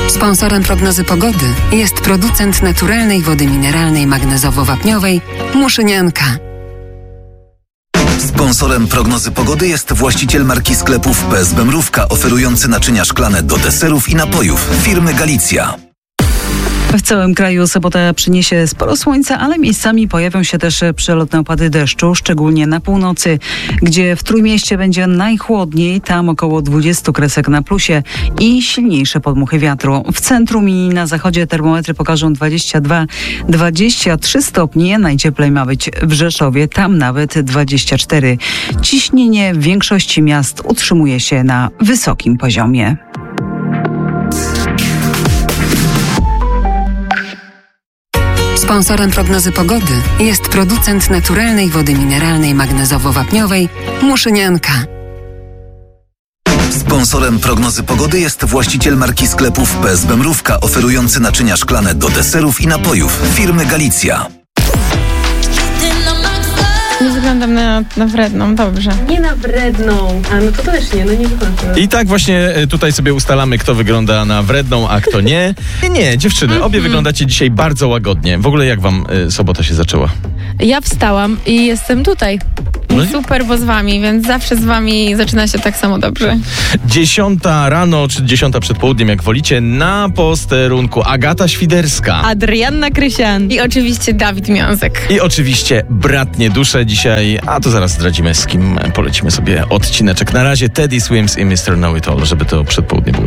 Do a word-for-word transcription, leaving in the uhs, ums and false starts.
Sponsorem prognozy pogody jest producent naturalnej wody mineralnej magnezowo-wapniowej Muszynianka. Sponsorem prognozy pogody jest właściciel marki sklepów P S B Mrówka, oferujący naczynia szklane do deserów i napojów firmy Galicja. W całym kraju sobota przyniesie sporo słońca, ale miejscami pojawią się też przelotne opady deszczu, szczególnie na północy, gdzie w Trójmieście będzie najchłodniej, tam około dwadzieścia kresek na plusie i silniejsze podmuchy wiatru. W centrum i na zachodzie termometry pokażą dwadzieścia dwa dwadzieścia trzy stopnie, najcieplej ma być w Rzeszowie, tam nawet dwadzieścia cztery. Ciśnienie w większości miast utrzymuje się na wysokim poziomie. Sponsorem prognozy pogody jest producent naturalnej wody mineralnej magnezowo-wapniowej Muszynianka. Sponsorem prognozy pogody jest właściciel marki sklepów P S B Mrówka, oferujący naczynia szklane do deserów i napojów firmy Galicja. Nie wyglądam na, na wredną, dobrze. Nie na wredną, a no to też nie, no nie wygląda. I tak właśnie tutaj sobie ustalamy, kto wygląda na wredną, a kto nie. Nie, nie, dziewczyny, obie wyglądacie dzisiaj bardzo łagodnie. W ogóle jak wam y, sobota się zaczęła? Ja wstałam i jestem tutaj. No i- Super, bo z wami, więc zawsze z wami zaczyna się tak samo dobrze. Dziesiąta rano, czy dziesiąta przed południem, jak wolicie, na posterunku Agata Świderska. Adrianna Krysian. I oczywiście Dawid Miązek. I oczywiście bratnie dusze dzisiaj, a to zaraz zdradzimy, z kim polecimy sobie odcineczek. Na razie Teddy Swims i mister Know It All, żeby to przedpołudnie było